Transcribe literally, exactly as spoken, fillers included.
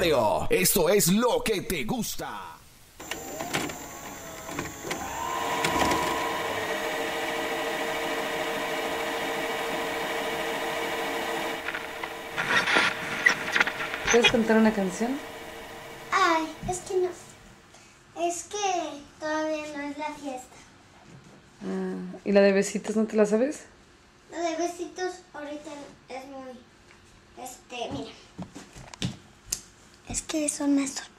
Mateo. Esto es lo que te gusta. ¿Puedes cantar una canción? Ay, es que no. Es que todavía no es la fiesta. Ah, ¿y la de besitos no te la sabes? La de besitos ahorita es muy... Este, mira. Es que es una sorpresa.